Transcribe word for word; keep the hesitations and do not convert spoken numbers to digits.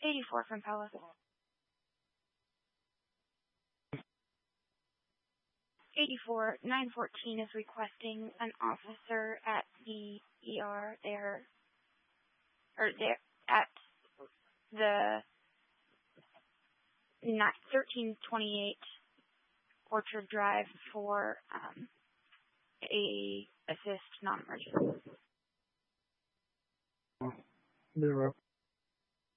eighty-four from Pella. eighty-four, nine fourteen is requesting an officer at the E R there, or there, at the thirteen twenty-eight Orchard Drive for um, a assist non-emergency. Zero.